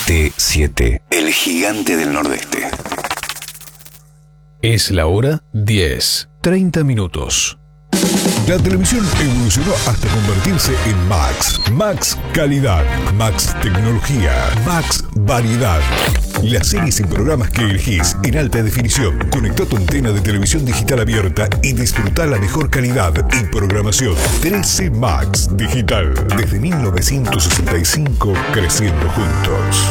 LT7, el gigante del Nordeste. Es la hora 10:30 minutos. La televisión evolucionó hasta convertirse en Max. Max Calidad, Max Tecnología, Max Variedad. Las series y programas que elegís en alta definición. Conectá tu antena de televisión digital abierta y disfrutá la mejor calidad y programación. 13 Max Digital. Desde 1965, creciendo juntos.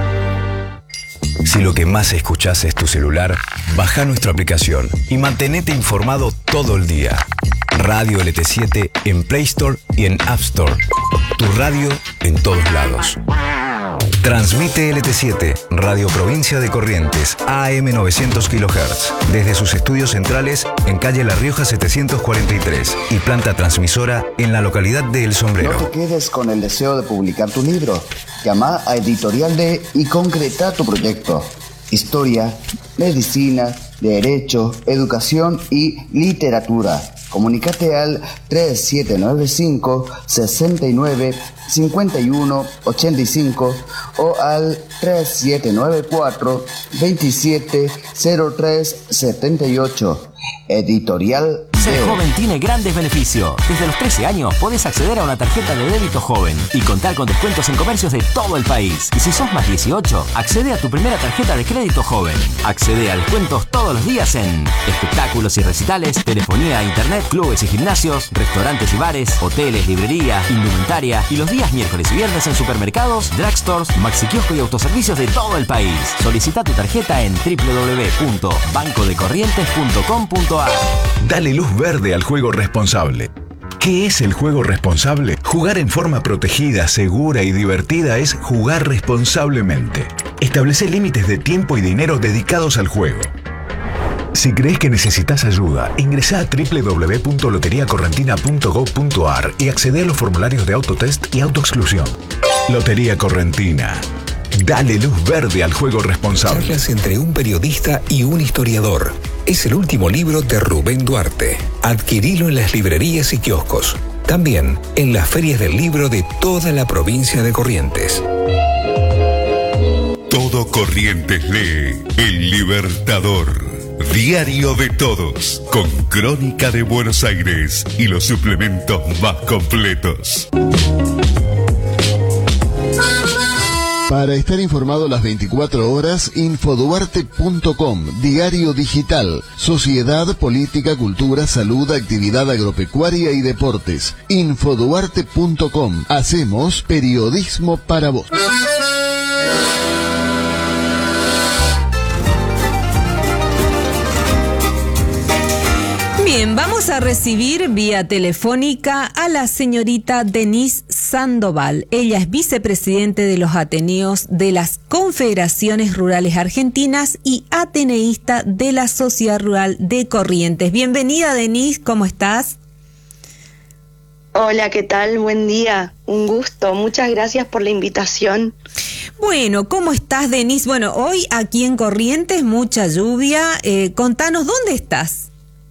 Si lo que más escuchás es tu celular, baja nuestra aplicación y mantenete informado todo el día. Radio LT7 en Play Store y en App Store. Tu radio en todos lados. Transmite LT7, Radio Provincia de Corrientes, AM 900 kHz, desde sus estudios centrales en calle La Rioja 743 y planta transmisora en la localidad de El Sombrero. No te quedes con el deseo de publicar tu libro. Llama a Editorial D y concreta tu proyecto. Historia, medicina, derecho, educación y literatura. Comunícate al 3795 69 51 85 o al 3794 27 03 78. Editorial Ser joven tiene grandes beneficios. Desde los 13 años podés acceder a una tarjeta de débito joven y contar con descuentos en comercios de todo el país. Y si sos más 18, accede a tu primera tarjeta de crédito joven. Accede a descuentos todos los días en espectáculos y recitales, telefonía e internet, clubes y gimnasios, restaurantes y bares, hoteles, librería, indumentaria y los días miércoles y viernes en supermercados, drugstores, maxiquiosco y autoservicios de todo el país. Solicita tu tarjeta en www.bancodecorrientes.com.ar. Dale luz verde al juego responsable. ¿Qué es el juego responsable? Jugar en forma protegida, segura y divertida es jugar responsablemente. Establece límites de tiempo y dinero dedicados al juego. Si crees que necesitas ayuda, ingresá a www.loteriacorrentina.gov.ar y accede a los formularios de autotest y autoexclusión. Lotería Correntina. Dale luz verde al juego responsable. Charlas entre un periodista y un historiador. Es el último libro de Rubén Duarte. Adquirilo en las librerías y kioscos. También en las ferias del libro de toda la provincia de Corrientes. Todo Corrientes lee El Libertador. Diario de todos, con crónica de Buenos Aires y los suplementos más completos. Para estar informado las 24 horas, infoduarte.com, diario digital, sociedad, política, cultura, salud, actividad agropecuaria y deportes. Infoduarte.com, hacemos periodismo para vos. Bien, vamos a recibir vía telefónica a la señorita Denise Sandoval. Ella es vicepresidente de los Ateneos de las Confederaciones Rurales Argentinas y ateneísta de la Sociedad Rural de Corrientes. Bienvenida, Denise, ¿cómo estás? Hola, ¿qué tal? Buen día, un gusto. Muchas gracias por la invitación. Bueno, ¿cómo estás, Denise? Bueno, hoy aquí en Corrientes, mucha lluvia. Contanos, ¿dónde estás?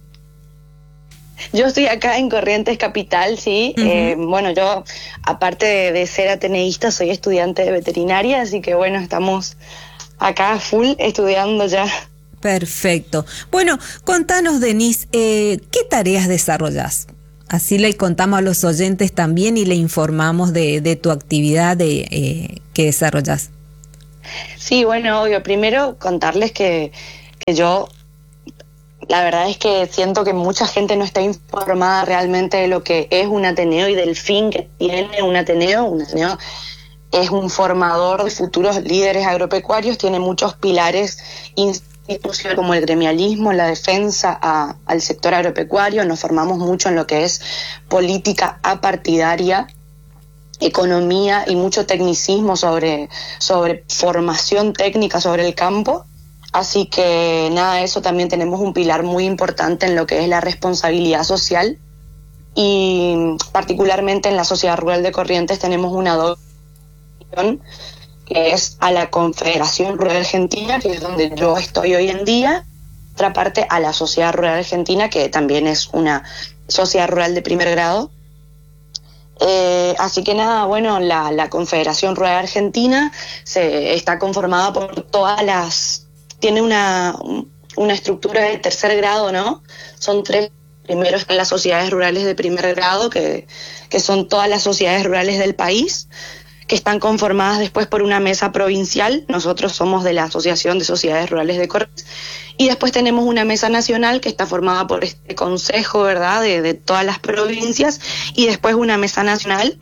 Yo estoy acá en Corrientes Capital, sí. Bueno, yo, aparte de ser ateneísta, soy estudiante de veterinaria, así que bueno, estamos acá full estudiando ya. Perfecto. Bueno, contanos, Denise, ¿qué tareas desarrollás? Así le contamos a los oyentes también y le informamos de tu actividad que desarrollás. Sí, bueno, obvio. Primero contarles que yo... La verdad es que siento que mucha gente no está informada realmente de lo que es un Ateneo y del fin que tiene un Ateneo. Un Ateneo es un formador de futuros líderes agropecuarios, tiene muchos pilares institucionales como el gremialismo, la defensa al sector agropecuario. Nos formamos mucho en lo que es política apartidaria, economía y mucho tecnicismo sobre formación técnica sobre el campo. Así que nada, eso también tenemos un pilar muy importante en lo que es la responsabilidad social y particularmente en la Sociedad Rural de Corrientes tenemos una donación que es a la Confederación Rural Argentina, que es donde yo estoy hoy en día, otra parte a la Sociedad Rural Argentina, que también es una sociedad rural de primer grado. Así que nada, bueno, la Confederación Rural Argentina está conformada por tiene una estructura de tercer grado, ¿no? Son 3. Primero están las sociedades rurales de primer grado, que son todas las sociedades rurales del país, que están conformadas después por una mesa provincial. Nosotros somos de la Asociación de Sociedades Rurales de Corrientes. Y después tenemos una mesa nacional que está formada por este consejo, ¿verdad?, de todas las provincias, y después una mesa nacional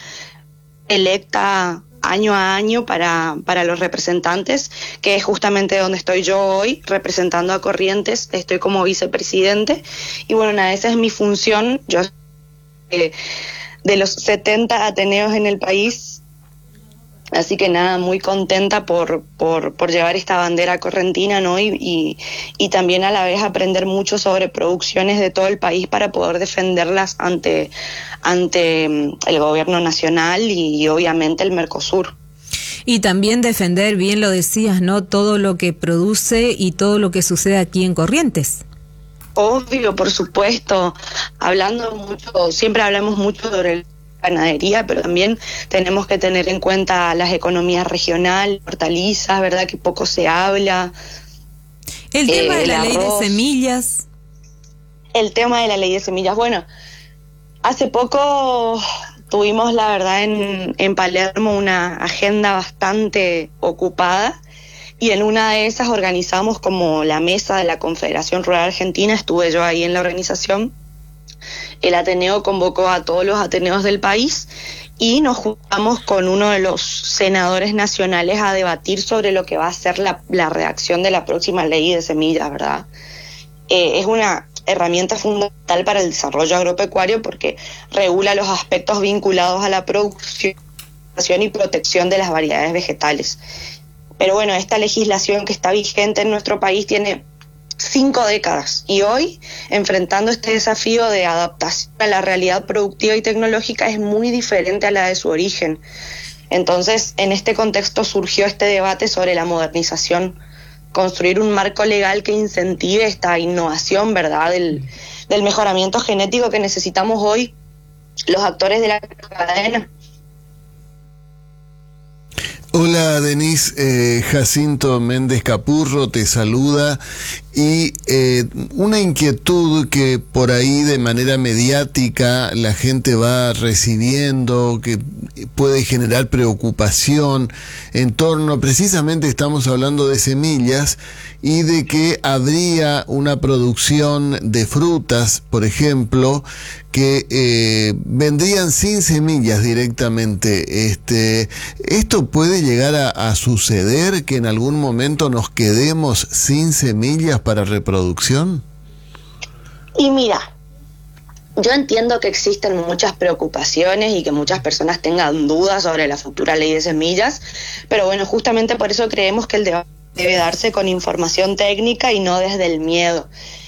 electa año a año para los representantes, que es justamente donde estoy yo hoy, representando a Corrientes. Estoy como vicepresidente, y bueno, nada, esa es mi función. Yo de los 70 ateneos en el país, así que nada, muy contenta por llevar esta bandera correntina, ¿no? Y también a la vez aprender mucho sobre producciones de todo el país para poder defenderlas ante el gobierno nacional y obviamente el Mercosur. Y también defender, bien lo decías, ¿no?, todo lo que produce y todo lo que sucede aquí en Corrientes. Obvio, por supuesto. Siempre hablamos mucho sobre el ganadería, pero también tenemos que tener en cuenta las economías regionales, hortalizas, ¿verdad?, que poco se habla. El tema de la ley de semillas. El tema de la ley de semillas, bueno, hace poco tuvimos, la verdad, en Palermo una agenda bastante ocupada, y en una de esas organizamos como la mesa de la Confederación Rural Argentina. Estuve yo ahí en la organización. El Ateneo convocó a todos los ateneos del país y nos juntamos con uno de los senadores nacionales a debatir sobre lo que va a ser la redacción de la próxima ley de semillas, ¿verdad? Es una herramienta fundamental para el desarrollo agropecuario porque regula los aspectos vinculados a la producción y protección de las variedades vegetales. Pero bueno, esta legislación que está vigente en nuestro país tiene 5 décadas, y hoy, enfrentando este desafío de adaptación a la realidad productiva y tecnológica, es muy diferente a la de su origen. Entonces, en este contexto surgió este debate sobre la modernización, construir un marco legal que incentive esta innovación, ¿verdad?, del mejoramiento genético que necesitamos hoy los actores de la cadena. Hola Denise, Jacinto Méndez Capurro te saluda, y una inquietud que por ahí de manera mediática la gente va recibiendo, que puede generar preocupación en torno, precisamente estamos hablando de semillas y de que habría una producción de frutas, por ejemplo, que vendrían sin semillas directamente. ¿Esto puede llegar a suceder, que en algún momento nos quedemos sin semillas para reproducción? Y mira, yo entiendo que existen muchas preocupaciones y que muchas personas tengan dudas sobre la futura ley de semillas, pero bueno, justamente por eso creemos que el debate debe darse con información técnica y no desde el miedo.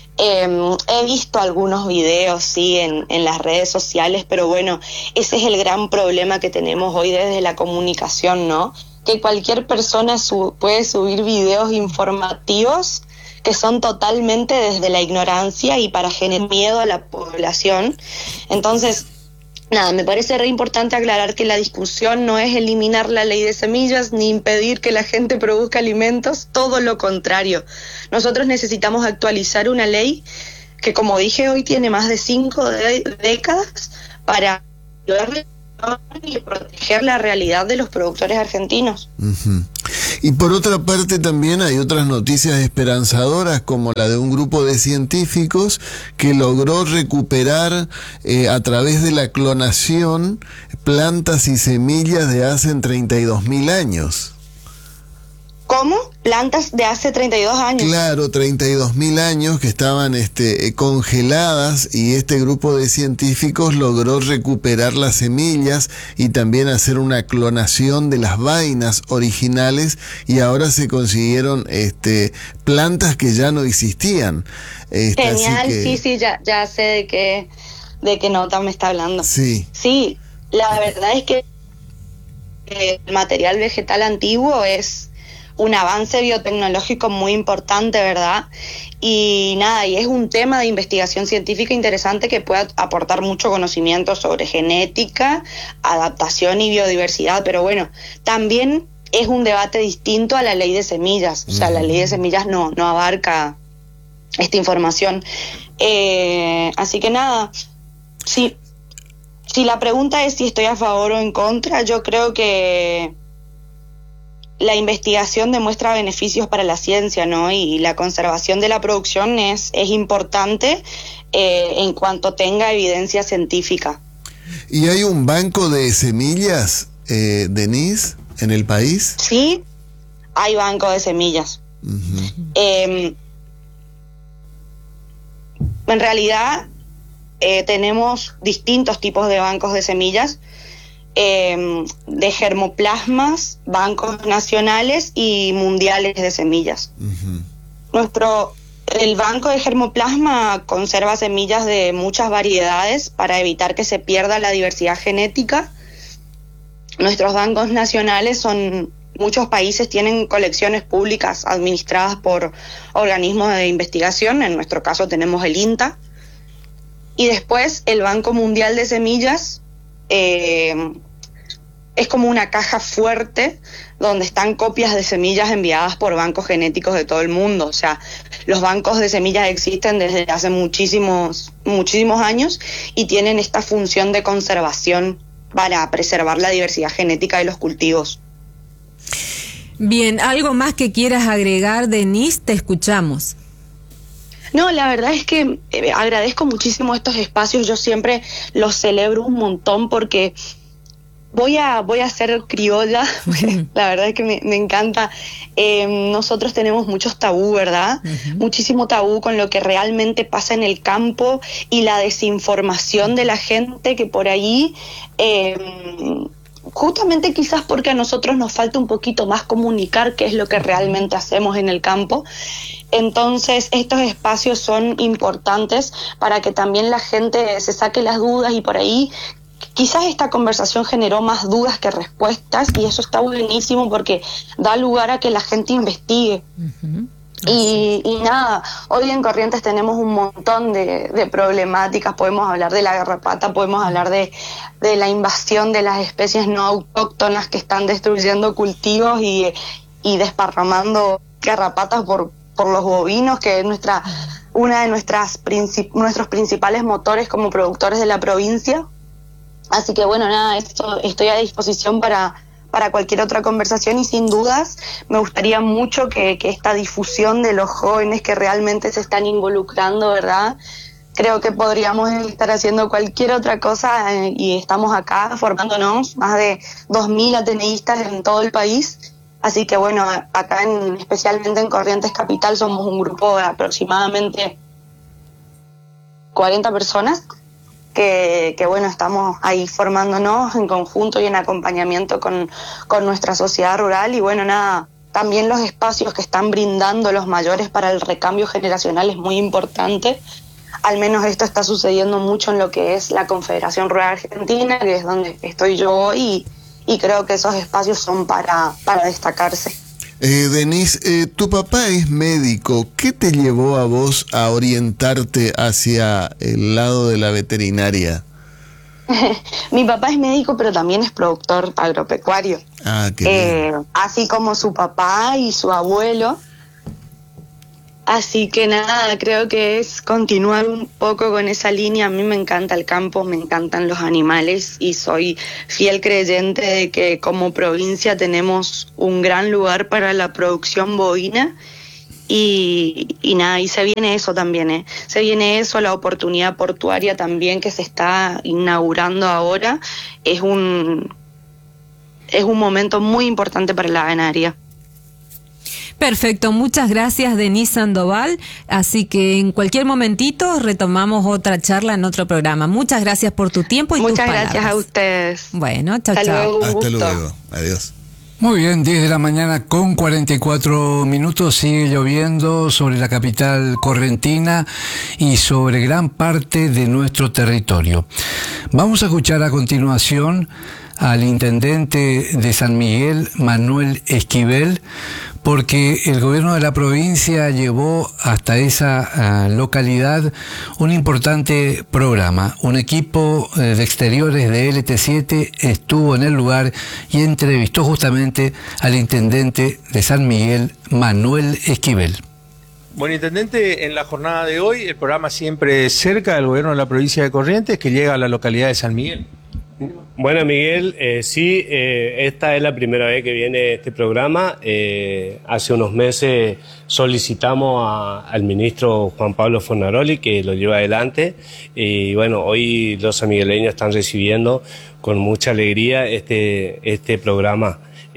He visto algunos videos, sí, en las redes sociales, pero bueno, ese es el gran problema que tenemos hoy desde la comunicación, ¿no? Que cualquier persona puede subir videos informativos que son totalmente desde la ignorancia y para generar miedo a la población. Entonces, nada, me parece re importante aclarar que la discusión no es eliminar la ley de semillas ni impedir que la gente produzca alimentos, todo lo contrario. Nosotros necesitamos actualizar una ley que, como dije, hoy tiene más de 5 décadas para ayudarle y proteger la realidad de los productores argentinos. Uh-huh. Y por otra parte también hay otras noticias esperanzadoras, como la de un grupo de científicos que logró recuperar a través de la clonación plantas y semillas de hace 32.000 años. ¿Cómo? Plantas de hace 32 años. Claro, 32.000 años que estaban congeladas, y este grupo de científicos logró recuperar las semillas y también hacer una clonación de las vainas originales, y ahora se consiguieron plantas que ya no existían. Genial, sí, ya sé de qué nota me está hablando. Sí. Sí, la verdad es que el material vegetal antiguo es un avance biotecnológico muy importante, ¿verdad? Y nada, y es un tema de investigación científica interesante que puede aportar mucho conocimiento sobre genética, adaptación y biodiversidad, pero bueno, también es un debate distinto a la ley de semillas, o sea, la ley de semillas no abarca esta información. Así que nada, sí. Si la pregunta es si estoy a favor o en contra, yo creo que la investigación demuestra beneficios para la ciencia, ¿no? Y la conservación de la producción es importante en cuanto tenga evidencia científica. ¿Y hay un banco de semillas, Denise, en el país? Sí, hay banco de semillas. En realidad tenemos distintos tipos de bancos de semillas, de germoplasmas, bancos nacionales y mundiales de semillas. El banco de germoplasma conserva semillas de muchas variedades para evitar que se pierda la diversidad genética. Nuestros bancos nacionales muchos países tienen colecciones públicas administradas por organismos de investigación, en nuestro caso tenemos el INTA. Y después el Banco Mundial de Semillas es como una caja fuerte donde están copias de semillas enviadas por bancos genéticos de todo el mundo. O sea, los bancos de semillas existen desde hace muchísimos años y tienen esta función de conservación para preservar la diversidad genética de los cultivos. Bien, ¿algo más que quieras agregar, Denise? Te escuchamos. No, la verdad es que agradezco muchísimo estos espacios, yo siempre los celebro un montón porque voy a ser criolla, la verdad es que me encanta. Nosotros tenemos muchos tabú, ¿verdad? Muchísimo tabú con lo que realmente pasa en el campo y la desinformación de la gente que por ahí... justamente quizás porque a nosotros nos falta un poquito más comunicar qué es lo que realmente hacemos en el campo. Entonces estos espacios son importantes para que también la gente se saque las dudas y por ahí quizás esta conversación generó más dudas que respuestas y eso está buenísimo porque da lugar a que la gente investigue. Y nada, hoy en Corrientes tenemos un montón de problemáticas, podemos hablar de la garrapata, podemos hablar de la invasión de las especies no autóctonas que están destruyendo cultivos y desparramando garrapatas por los bovinos, que es una de nuestros principales motores como productores de la provincia. Así que bueno, nada, estoy a disposición para cualquier otra conversación y sin dudas me gustaría mucho que esta difusión de los jóvenes que realmente se están involucrando, ¿verdad? Creo que podríamos estar haciendo cualquier otra cosa y estamos acá formándonos, más de 2.000 ateneístas en todo el país. Así que bueno, acá especialmente en Corrientes Capital somos un grupo de aproximadamente 40 personas. Que bueno, estamos ahí formándonos en conjunto y en acompañamiento con nuestra sociedad rural y bueno, nada, también los espacios que están brindando los mayores para el recambio generacional es muy importante. Al menos esto está sucediendo mucho en lo que es la Confederación Rural Argentina, que es donde estoy yo hoy y creo que esos espacios son para destacarse. Denise, tu papá es médico. ¿Qué te llevó a vos a orientarte hacia el lado de la veterinaria? Mi papá es médico, pero también es productor agropecuario. Ah, qué bien. Así como su papá y su abuelo. Así que nada, creo que es continuar un poco con esa línea. A mí me encanta el campo, me encantan los animales y soy fiel creyente de que como provincia tenemos un gran lugar para la producción bovina y nada, y se viene eso también, se viene eso, la oportunidad portuaria también que se está inaugurando ahora, es un momento muy importante para la ganadería. Perfecto, muchas gracias Denise Sandoval, así que en cualquier momentito retomamos otra charla en otro programa. Muchas gracias por tu tiempo y tus palabras. Muchas gracias a ustedes. Bueno, chao, Hasta chao. luego, Hasta luego, adiós. Muy bien, 10 de la mañana con 44 minutos, sigue lloviendo sobre la capital correntina y sobre gran parte de nuestro territorio. Vamos a escuchar a continuación al intendente de San Miguel, Manuel Esquivel, porque el gobierno de la provincia llevó hasta esa localidad un importante programa. Un equipo de exteriores de LT7 estuvo en el lugar y entrevistó justamente al intendente de San Miguel, Manuel Esquivel. Bueno, intendente, en la jornada de hoy el programa Siempre Cerca del gobierno de la provincia de Corrientes, que llega a la localidad de San Miguel. Bueno, Miguel, sí, esta es la primera vez que viene este programa. Hace unos meses solicitamos al ministro Juan Pablo Fornaroli que lo lleve adelante y bueno, hoy los sanmigueleños están recibiendo con mucha alegría este programa.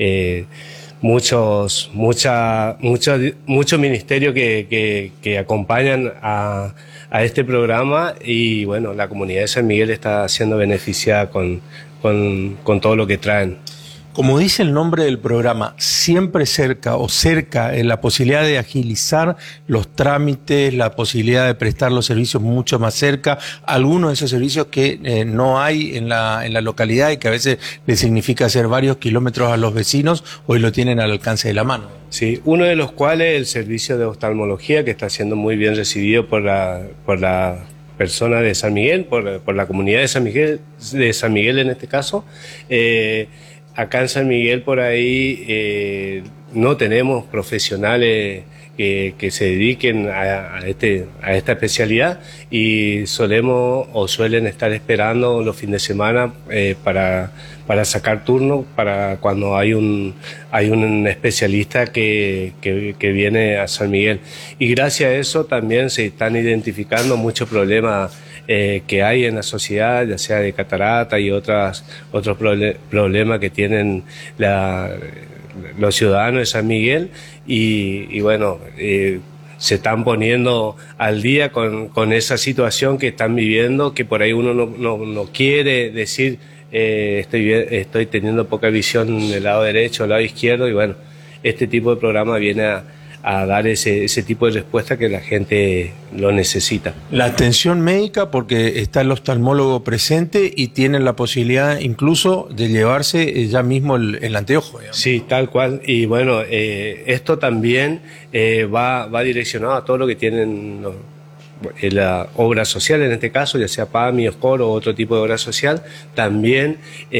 Muchos ministerios que acompañan a este programa y bueno, la comunidad de San Miguel está siendo beneficiada con todo lo que traen. Como dice el nombre del programa, Siempre Cerca o cerca, la posibilidad de agilizar los trámites, la posibilidad de prestar los servicios mucho más cerca, algunos de esos servicios que no hay en la localidad y que a veces les significa hacer varios kilómetros a los vecinos, hoy lo tienen al alcance de la mano. Sí, uno de los cuales el servicio de oftalmología, que está siendo muy bien recibido por la persona de San Miguel, por la comunidad de San Miguel en este caso. Acá en San Miguel por ahí no tenemos profesionales que se dediquen a esta especialidad y suelen estar esperando los fines de semana para sacar turno para cuando hay un especialista que viene a San Miguel. Y gracias a eso también se están identificando muchos problemas que hay en la sociedad, ya sea de catarata y otros problemas que tienen los ciudadanos de San Miguel y bueno, se están poniendo al día con esa situación que están viviendo, que por ahí uno no quiere decir estoy teniendo poca visión del lado derecho o del lado izquierdo y bueno, este tipo de programa viene a dar ese tipo de respuesta que la gente lo necesita. La atención médica, porque está el oftalmólogo presente y tienen la posibilidad incluso de llevarse ya mismo el anteojo. Digamos. Sí, tal cual. Y bueno, esto también va direccionado a todo lo que tienen la obra social, en este caso, ya sea PAMI, OSCOR o otro tipo de obra social, también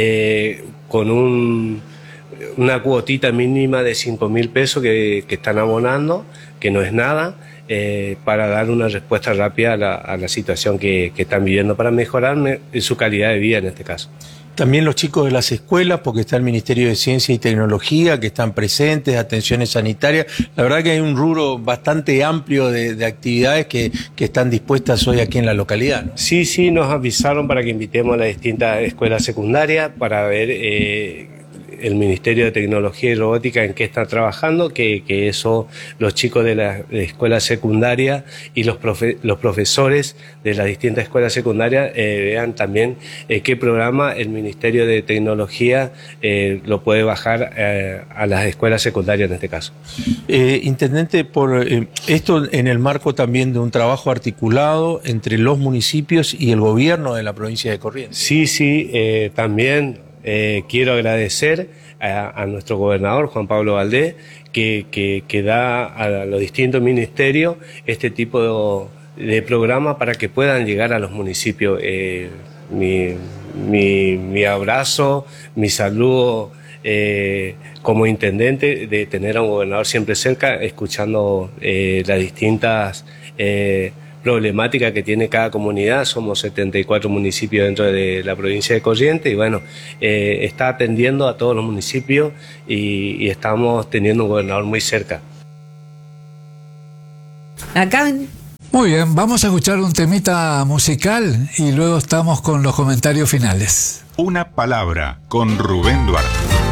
con una cuotita mínima de 5.000 pesos que están abonando, que no es nada, para dar una respuesta rápida a la situación que están viviendo, para mejorar su calidad de vida en este caso. También los chicos de las escuelas, porque está el Ministerio de Ciencia y Tecnología, que están presentes, atenciones sanitarias. La verdad que hay un rubro bastante amplio de actividades que están dispuestas hoy aquí en la localidad, ¿no? Sí, nos avisaron para que invitemos a las distintas escuelas secundarias para ver el Ministerio de Tecnología y Robótica en qué está trabajando, que eso los chicos de la escuela secundaria y los profesores de las distintas escuelas secundarias vean también qué programa el Ministerio de Tecnología lo puede bajar a las escuelas secundarias en este caso. Intendente, por esto en el marco también de un trabajo articulado entre los municipios y el gobierno de la provincia de Corrientes. Sí, también quiero agradecer a nuestro gobernador Juan Pablo Valdés que da a los distintos ministerios este tipo de programa para que puedan llegar a los municipios. Mi abrazo, mi saludo como intendente de tener a un gobernador siempre cerca, escuchando las distintas problemática que tiene cada comunidad. Somos 74 municipios dentro de la provincia de Corrientes y bueno, está atendiendo a todos los municipios y estamos teniendo un gobernador muy cerca. Acá. Muy bien, vamos a escuchar un temita musical y luego estamos con los comentarios finales. Una palabra con Rubén Duarte.